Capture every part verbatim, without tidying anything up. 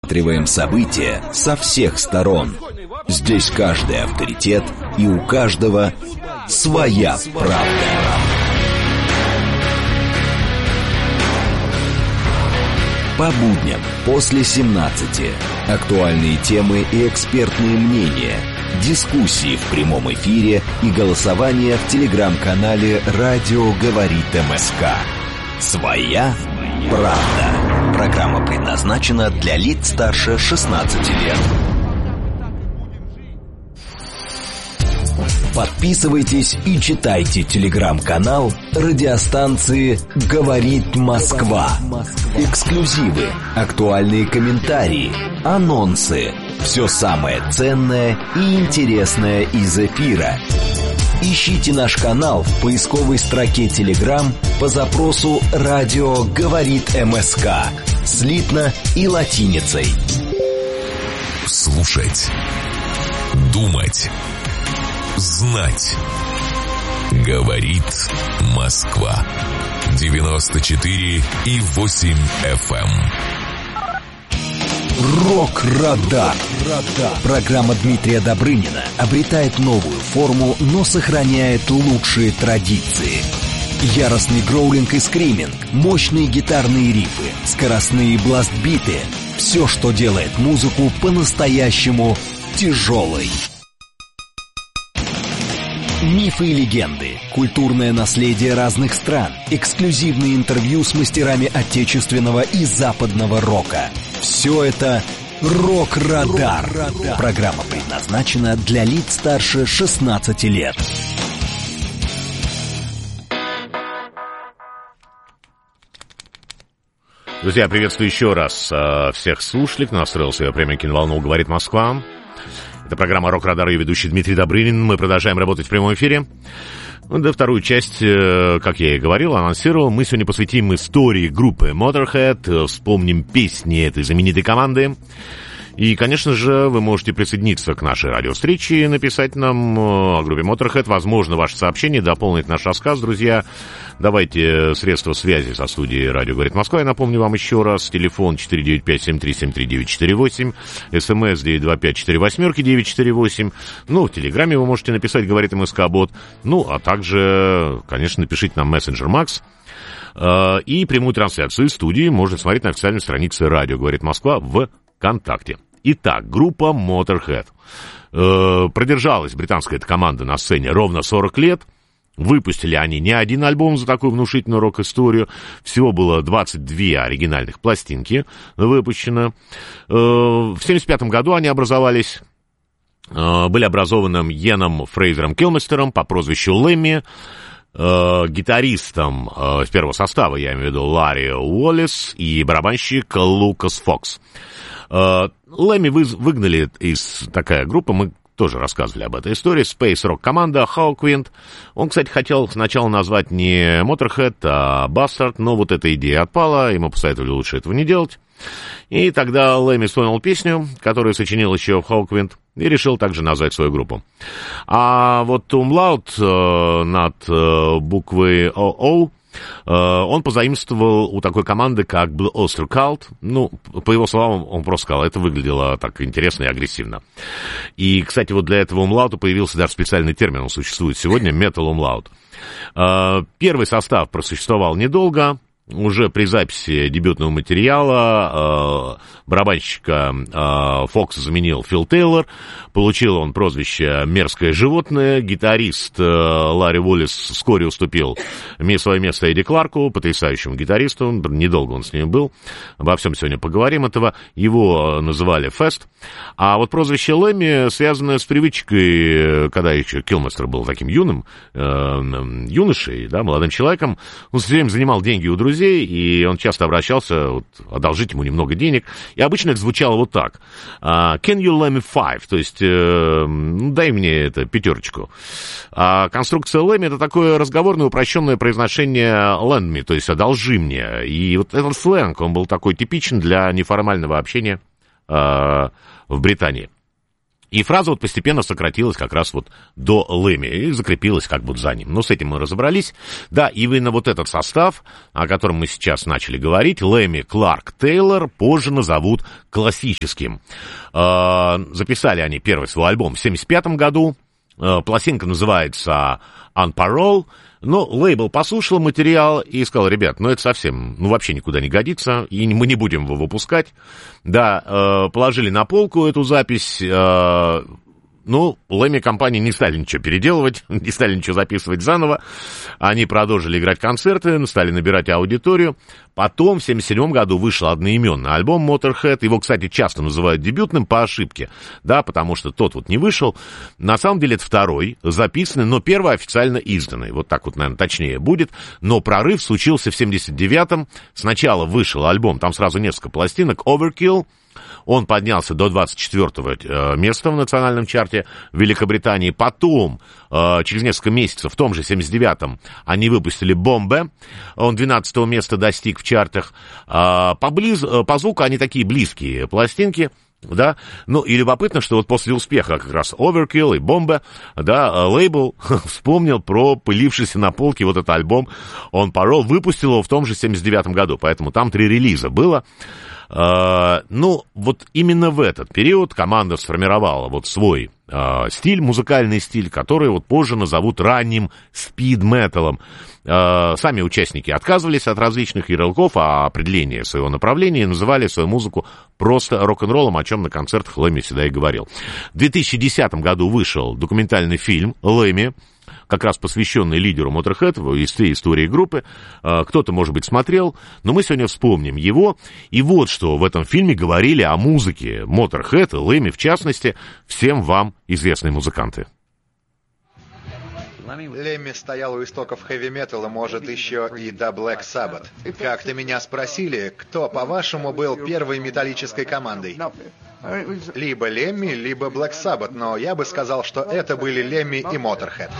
Рассматриваем события со всех сторон. Здесь каждый авторитет, и у каждого своя правда. По будням после семнадцати. Актуальные темы и экспертные мнения. Дискуссии в прямом эфире и голосование в телеграм-канале «Радио говорит МСК». Своя правда. Программа предназначена для лиц старше шестнадцати лет. Подписывайтесь и читайте телеграм-канал радиостанции «Говорит Москва». Эксклюзивы, актуальные комментарии, анонсы. Все самое ценное и интересное из эфира. Ищите наш канал в поисковой строке Telegram по запросу «Радио говорит МСК» слитно и латиницей. Слушать, думать, знать. Говорит Москва. девяносто четыре и восемь эф эм. Рок-радар. Программа Дмитрия Добрынина обретает новую форму, но сохраняет лучшие традиции. Яростный гроулинг и скриминг, мощные гитарные рифы, скоростные бласт-биты. Все, что делает музыку по-настоящему тяжелой. Мифы и легенды, культурное наследие разных стран, эксклюзивные интервью с мастерами отечественного и западного рока. Все это «Рок-радар». Программа предназначена для лиц старше шестнадцати лет. Друзья, приветствую еще раз всех слушателей, кто настроил свою прямую киноволну «Говорит Москва». Это программа «Рок-радар» и ведущий Дмитрий Добрынин. Мы продолжаем работать в прямом эфире. Да, вторую часть, как я и говорил, анонсировал, мы сегодня посвятим истории группы Motorhead, вспомним песни этой знаменитой команды. И, конечно же, вы можете присоединиться к нашей радиовстрече и написать нам о группе Motorhead. Возможно, ваше сообщение дополнит наш рассказ, друзья. Давайте средства связи со студией «Радио говорит Москва». Я напомню вам еще раз. Телефон четыре девять пять семь три семь три девять четыре восемь. СМС девять два пять четыре восемь девять четыре восемь. Ну, в Телеграме вы можете написать «Говорит МСК-бот». Ну, а также, конечно, напишите нам мессенджер Макс. И прямую трансляцию из студии можно смотреть на официальной странице «Радио говорит Москва» в ВКонтакте. Итак, группа Motorhead. Э, продержалась британская эта команда на сцене ровно сорок лет. Выпустили они не один альбом за такую внушительную рок-историю. Всего было двадцать две оригинальных пластинки выпущено. Э, в семьдесят пятом году они образовались. Э, были образованы Йеном Фрейзером Килмистером по прозвищу Лэмми. Э, гитаристом э, первого состава, я имею в виду Ларри Уоллес, и барабанщик Лукас Фокс. Лэмми выгнали из такая группа, мы тоже рассказывали об этой истории, Space Rock команда, Hawkwind. Он, кстати, хотел сначала назвать не Motorhead, а Bastard, но вот эта идея отпала, ему посоветовали лучше этого не делать. И тогда Лэмми вспомнил песню, которую сочинил еще Hawkwind, и решил также назвать свою группу. А вот умлаут э, над э, буквой о о он позаимствовал у такой команды, как Blue Oyster Cult. Ну, по его словам, он просто сказал, это выглядело так интересно и агрессивно. И, кстати, вот для этого умлаута появился даже специальный термин, он существует сегодня, Metal умлаут. Первый состав просуществовал недолго. Уже при записи дебютного материала э, барабанщика э, Фокса заменил Фил Тейлор. Получил он прозвище «Мерзкое животное». Гитарист э, Ларри Уоллес вскоре уступил свое место Эдди Кларку, потрясающему гитаристу. Недолго он с ним был. Обо всем сегодня поговорим этого. Его называли Фест. А вот прозвище Лэмми связано с привычкой, когда еще Килмистер был таким юным, э, юношей, да, молодым человеком. Он все время занимал деньги у друзей, и он часто обращался, вот, одолжить ему немного денег. И обычно это звучало вот так. Uh, Can you lend me five? То есть, э, ну, дай мне это, пятерочку. А конструкция Лэмми — это такое разговорное упрощенное произношение lend me, то есть одолжи мне. И вот этот сленг, он был такой типичен для неформального общения э, в Британии. И фраза вот постепенно сократилась как раз вот до Лэмми и закрепилась как бы за ним. Но с этим мы разобрались. Да, именно вот этот состав, о котором мы сейчас начали говорить, Лэмми, Кларк, Тейлор, позже назовут классическим. Записали они первый свой альбом в семьдесят пятом году. Пластинка называется «On Parole». Но лейбл послушал материал и сказал: ребят, ну это совсем, ну вообще никуда не годится, и мы не будем его выпускать. Да, э, положили на полку эту запись, э, ну, Лэмми компании не стали ничего переделывать, не стали ничего записывать заново. Они продолжили играть концерты, стали набирать аудиторию. Потом в семьдесят седьмом году вышел одноименный альбом Motorhead. Его, кстати, часто называют дебютным по ошибке, да, потому что тот вот не вышел. На самом деле это второй, записанный, но первый официально изданный. Вот так вот, наверное, точнее будет. Но прорыв случился в семьдесят девятом. Сначала вышел альбом, там сразу несколько пластинок, Overkill. Он поднялся до двадцать четвёртого места в национальном чарте Великобритании. Потом, через несколько месяцев, в том же семьдесят девятом, они выпустили «Бомбе». Он двенадцатого места достиг в чартах. По, близ... по звуку они такие близкие пластинки. Да, ну и любопытно, что вот после успеха как раз Overkill и Bomba, да, лейбл вспомнил про пылившийся на полке вот этот альбом On Parole, выпустил его в том же семьдесят девятом году, поэтому там три релиза было. Uh, ну, вот именно в этот период команда сформировала вот свой uh, стиль, музыкальный стиль, который вот позже назовут ранним спид-металом. Uh, сами участники отказывались от различных ярлыков, а определение своего направления называли свою музыку просто рок-н-роллом, о чем на концертах Лэмми всегда и говорил. В две тысячи десятом году вышел документальный фильм «Лэмми», как раз посвященный лидеру Motorhead, из всей истории группы. Кто-то, может быть, смотрел, но мы сегодня вспомним его. И вот что в этом фильме говорили о музыке Motorhead, Лэмми в частности, всем вам известные музыканты. Лэмми стоял у истоков хэви-металла, может, еще и до Black Sabbath. Как-то меня спросили, кто, по-вашему, был первой металлической командой? Либо Лэмми, либо Black Sabbath, но я бы сказал, что это были Лэмми и Motorhead.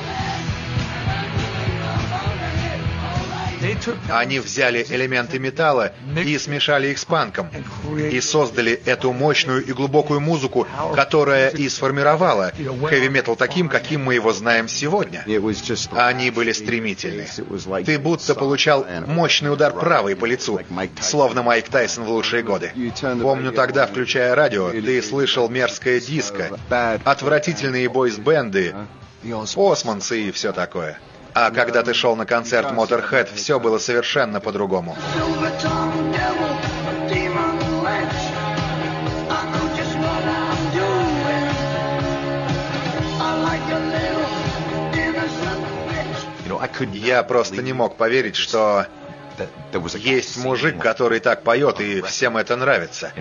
Они взяли элементы металла и смешали их с панком, и создали эту мощную и глубокую музыку, которая и сформировала хэви-метал таким, каким мы его знаем сегодня. Они были стремительны. Ты будто получал мощный удар правой по лицу, словно Майк Тайсон в лучшие годы. Помню, тогда, включая радио, ты слышал мерзкое диско, отвратительные бойс-бенды, османцы и все такое. А когда ты шел на концерт Motorhead, все было совершенно по-другому. Я просто не мог поверить, что есть мужик, который так поет, и всем это нравится.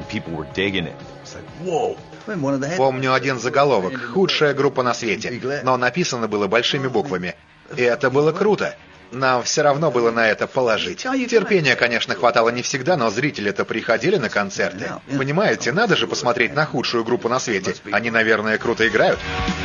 Помню один заголовок «Худшая группа на свете», но написано было большими буквами. И это было круто. Нам все равно было на это положить. Терпения, конечно, хватало не всегда, но зрители-то приходили на концерты. Понимаете, надо же посмотреть на худшую группу на свете. Они, наверное, круто играют.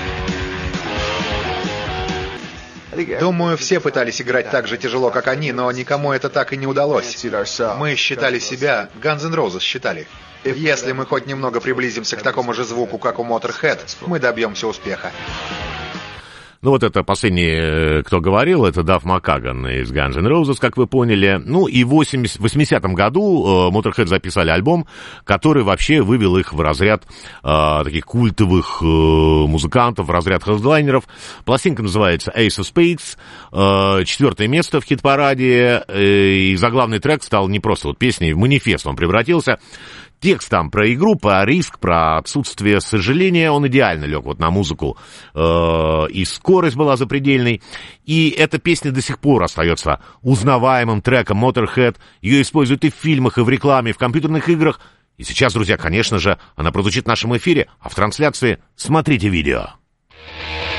Думаю, все пытались играть так же тяжело, как они, но никому это так и не удалось. Мы считали себя, Guns N' Roses считали. Если мы хоть немного приблизимся к такому же звуку, как у Motorhead, мы добьемся успеха. Ну, вот это последний, кто говорил, это Дафф Маккаган из Guns N' Roses, как вы поняли. Ну, и в восьмидесятом году Motorhead записали альбом, который вообще вывел их в разряд э, таких культовых э, музыкантов, в разряд хедлайнеров. Пластинка называется Ace of Spades, э, четвертое место в хит-параде, э, и заглавный трек стал не просто вот песней, в манифест он превратился. Текст там про игру, про риск, про отсутствие сожаления, он идеально лег вот на музыку, э, и скорость была запредельной, и эта песня до сих пор остается узнаваемым треком Motorhead, ее используют и в фильмах, и в рекламе, и в компьютерных играх, и сейчас, друзья, конечно же, она прозвучит в нашем эфире, а в трансляции смотрите видео.